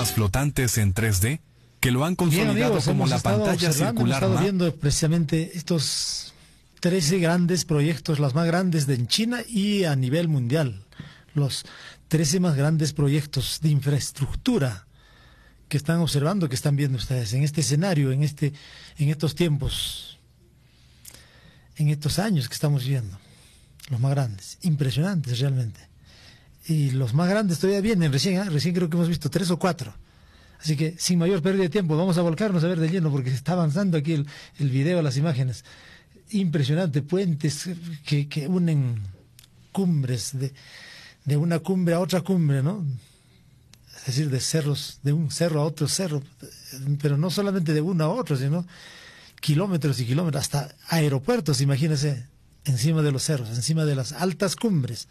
sistemas flotantes en 3D que lo han consolidado bien, amigos, como la pantalla circular. Hemos estado viendo precisamente estos 13 grandes proyectos, los más grandes en China y a nivel mundial. Los 13 más grandes proyectos de infraestructura que están observando, que están viendo ustedes en este escenario, en estos tiempos, en estos años que estamos viendo. Los más grandes, impresionantes realmente. Y los más grandes todavía vienen recién creo que hemos visto 3 o 4. Así que sin mayor pérdida de tiempo vamos a volcarnos a ver de lleno, porque se está avanzando aquí el video, las imágenes. Impresionante, puentes que unen cumbres, de una cumbre a otra cumbre, ¿no? Es decir, de cerros, de un cerro a otro cerro, pero no solamente de uno a otro, sino kilómetros y kilómetros, hasta aeropuertos, imagínense, encima de los cerros, encima de las altas cumbres,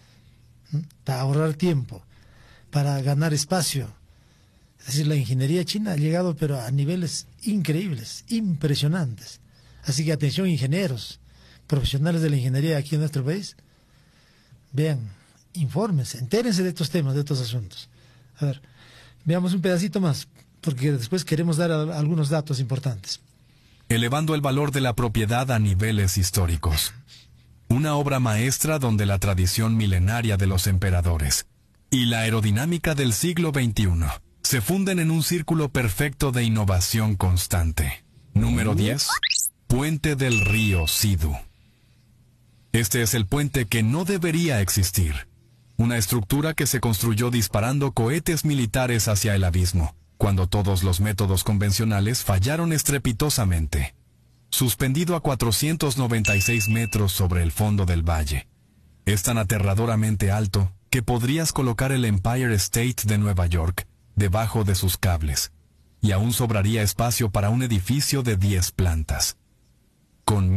para ahorrar tiempo, para ganar espacio. Es decir, la ingeniería china ha llegado pero a niveles increíbles, impresionantes. Así que atención, ingenieros, profesionales de la ingeniería aquí en nuestro país, vean, infórmense, entérense de estos temas, de estos asuntos. A ver, veamos un pedacito más, porque después queremos dar algunos datos importantes. Elevando el valor de la propiedad a niveles históricos. Una obra maestra donde la tradición milenaria de los emperadores y la aerodinámica del siglo XXI se funden en un círculo perfecto de innovación constante. Número 10. Puente del río Sidu. Este es el puente que no debería existir. Una estructura que se construyó disparando cohetes militares hacia el abismo, cuando todos los métodos convencionales fallaron estrepitosamente. Suspendido a 496 metros sobre el fondo del valle. Es tan aterradoramente alto que podrías colocar el Empire State de Nueva York debajo de sus cables, y aún sobraría espacio para un edificio de 10 plantas. Con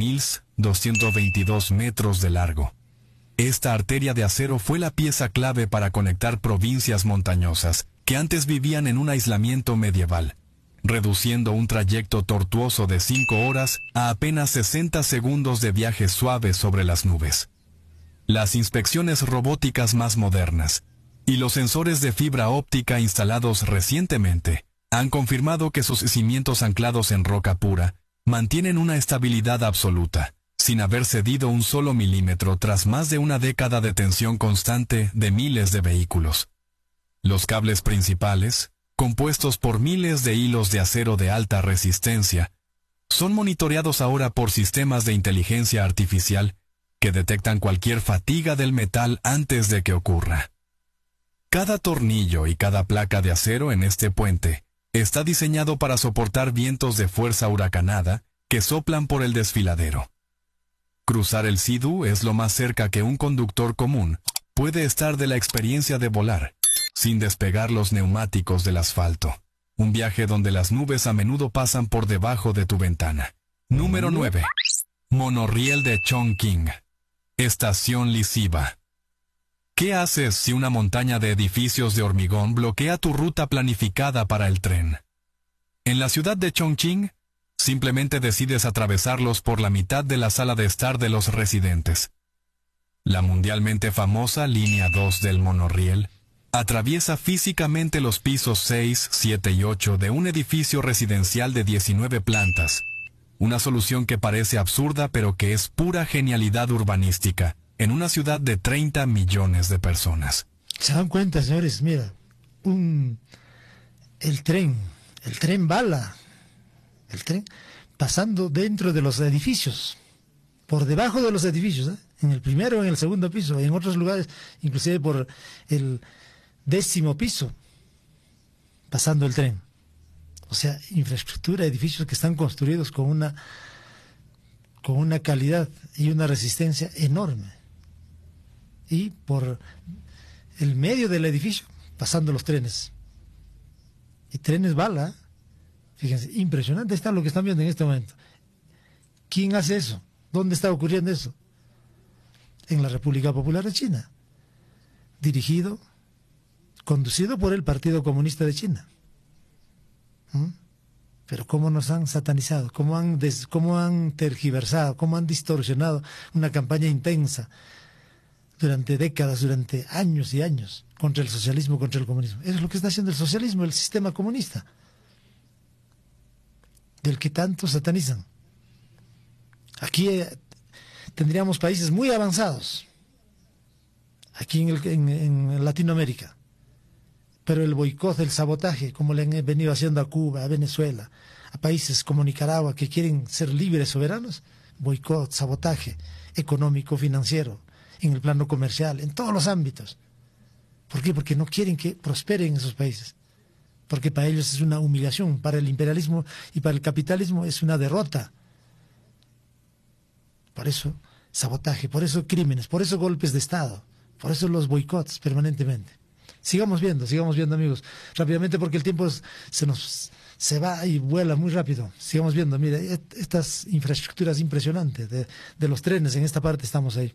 1.222 metros de largo. Esta arteria de acero fue la pieza clave para conectar provincias montañosas que antes vivían en un aislamiento medieval, reduciendo un trayecto tortuoso de 5 horas a apenas 60 segundos de viaje suave sobre las nubes. Las inspecciones robóticas más modernas y los sensores de fibra óptica instalados recientemente han confirmado que sus cimientos anclados en roca pura mantienen una estabilidad absoluta, sin haber cedido un solo milímetro tras más de una década de tensión constante de miles de vehículos. Los cables principales, compuestos por miles de hilos de acero de alta resistencia, son monitoreados ahora por sistemas de inteligencia artificial que detectan cualquier fatiga del metal antes de que ocurra. Cada tornillo y cada placa de acero en este puente está diseñado para soportar vientos de fuerza huracanada que soplan por el desfiladero. Cruzar el Sidu es lo más cerca que un conductor común puede estar de la experiencia de volar, sin despegar los neumáticos del asfalto. Un viaje donde las nubes a menudo pasan por debajo de tu ventana. Número 9. Monorriel de Chongqing. Estación lisiva. ¿Qué haces si una montaña de edificios de hormigón bloquea tu ruta planificada para el tren? En la ciudad de Chongqing, simplemente decides atravesarlos por la mitad de la sala de estar de los residentes. La mundialmente famosa línea 2 del monorriel atraviesa físicamente los pisos 6, 7 y 8 de un edificio residencial de 19 plantas. Una solución que parece absurda pero que es pura genialidad urbanística en una ciudad de 30 millones de personas. ¿Se dan cuenta, señores? Mira, el tren bala, el tren pasando dentro de los edificios, por debajo de los edificios, en el primero o en el segundo piso, en otros lugares, inclusive por el 10º piso, pasando el tren. O sea, infraestructura, edificios que están construidos con una calidad y una resistencia enorme. Y por el medio del edificio, pasando los trenes. Y trenes bala, fíjense, impresionante está lo que están viendo en este momento. ¿Quién hace eso? ¿Dónde está ocurriendo eso? En la República Popular de China. Conducido por el Partido Comunista de China. Pero cómo nos han satanizado, cómo han tergiversado, cómo han distorsionado una campaña intensa durante décadas, durante años y años, contra el socialismo, contra el comunismo. Eso es lo que está haciendo el socialismo, el sistema comunista, del que tanto satanizan. Aquí tendríamos países muy avanzados, aquí en Latinoamérica, pero el boicot, el sabotaje, como le han venido haciendo a Cuba, a Venezuela, a países como Nicaragua que quieren ser libres, soberanos, boicot, sabotaje económico, financiero, en el plano comercial, en todos los ámbitos. ¿Por qué? Porque no quieren que prosperen esos países, porque para ellos es una humillación, para el imperialismo y para el capitalismo es una derrota. Por eso sabotaje, por eso crímenes, por eso golpes de Estado, por eso los boicots permanentemente. Sigamos viendo amigos, rápidamente porque el tiempo se va y vuela muy rápido. Sigamos viendo, mire, estas infraestructuras impresionantes de los trenes, en esta parte estamos ahí.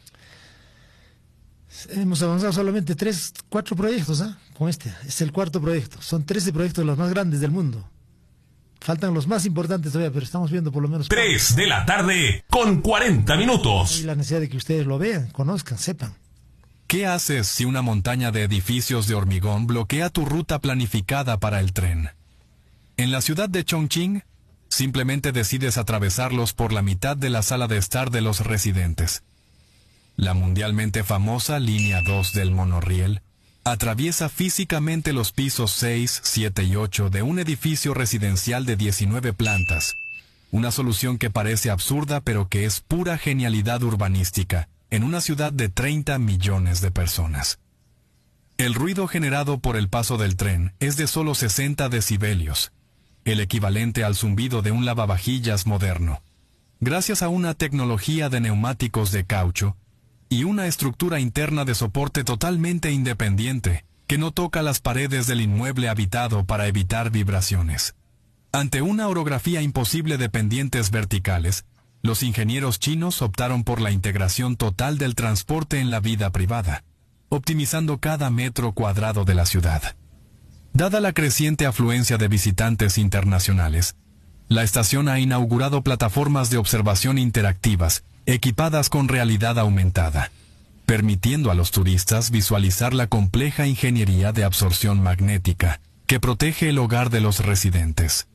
Hemos avanzado solamente 4 proyectos, con este, es el 4º proyecto. Son 13 proyectos de los más grandes del mundo. Faltan los más importantes todavía, pero estamos viendo por lo menos 3 de la tarde con 40 minutos. Hay la necesidad de que ustedes lo vean, conozcan, sepan. ¿Qué haces si una montaña de edificios de hormigón bloquea tu ruta planificada para el tren? En la ciudad de Chongqing, simplemente decides atravesarlos por la mitad de la sala de estar de los residentes. La mundialmente famosa línea 2 del monorriel atraviesa físicamente los pisos 6, 7 y 8 de un edificio residencial de 19 plantas. Una solución que parece absurda pero que es pura genialidad urbanística en una ciudad de 30 millones de personas. El ruido generado por el paso del tren es de solo 60 decibelios, el equivalente al zumbido de un lavavajillas moderno. Gracias a una tecnología de neumáticos de caucho y una estructura interna de soporte totalmente independiente, que no toca las paredes del inmueble habitado para evitar vibraciones. Ante una orografía imposible de pendientes verticales, los ingenieros chinos optaron por la integración total del transporte en la vida privada, optimizando cada metro cuadrado de la ciudad. Dada la creciente afluencia de visitantes internacionales, la estación ha inaugurado plataformas de observación interactivas equipadas con realidad aumentada, permitiendo a los turistas visualizar la compleja ingeniería de absorción magnética que protege el hogar de los residentes.